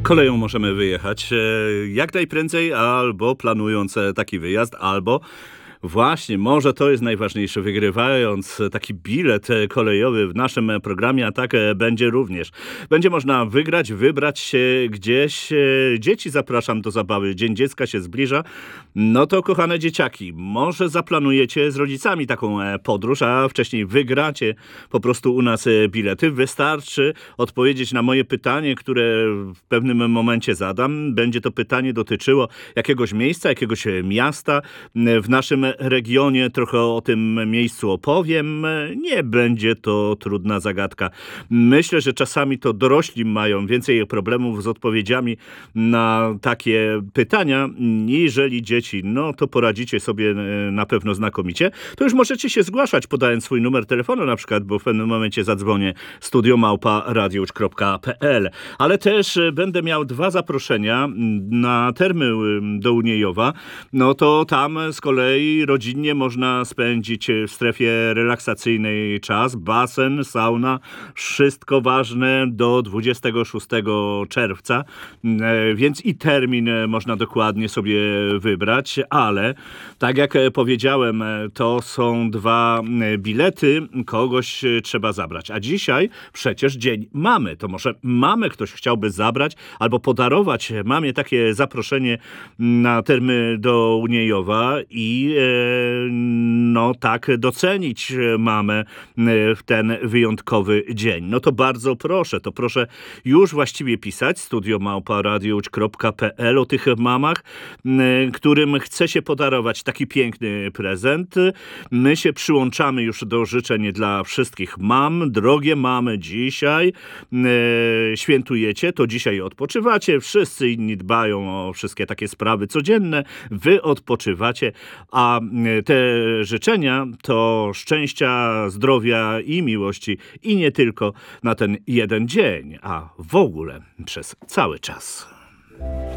Koleją możemy wyjechać jak najprędzej, albo planując taki wyjazd, albo właśnie, może to jest najważniejsze, wygrywając taki bilet kolejowy w naszym programie, a tak będzie również. Będzie można wygrać, wybrać się gdzieś. Dzieci zapraszam do zabawy. Dzień Dziecka się zbliża. No to kochane dzieciaki, może zaplanujecie z rodzicami taką podróż, a wcześniej wygracie po prostu u nas bilety. Wystarczy odpowiedzieć na moje pytanie, które w pewnym momencie zadam. Będzie to pytanie dotyczyło jakiegoś miejsca, jakiegoś miasta w naszym regionie. Trochę o tym miejscu opowiem. Nie będzie to trudna zagadka. Myślę, że czasami to dorośli mają więcej problemów z odpowiedziami na takie pytania, niżeli dzieci. No to poradzicie sobie na pewno znakomicie. To już możecie się zgłaszać, podając swój numer telefonu na przykład, bo w pewnym momencie zadzwonię studio@radioucz.pl. Ale też będę miał 2 zaproszenia na termy do Uniejowa. No to tam z kolei rodzinnie można spędzić w strefie relaksacyjnej czas. Basen, sauna, wszystko ważne do 26 czerwca. Więc i termin można dokładnie sobie wybrać, ale tak jak powiedziałem, to są 2 bilety, kogoś trzeba zabrać. A dzisiaj przecież dzień mamy. To może mamę ktoś chciałby zabrać albo podarować mamie takie zaproszenie na termy do Uniejowa i no tak docenić mamę w ten wyjątkowy dzień. No to bardzo proszę, to proszę już właściwie pisać studio@radioucz.pl o tych mamach, którym chce się podarować taki piękny prezent. My się przyłączamy już do życzeń dla wszystkich mam. Drogie mamy, dzisiaj świętujecie, to dzisiaj odpoczywacie. Wszyscy inni dbają o wszystkie takie sprawy codzienne. Wy odpoczywacie, a te życzenia to szczęścia, zdrowia i miłości i nie tylko na ten jeden dzień, a w ogóle przez cały czas.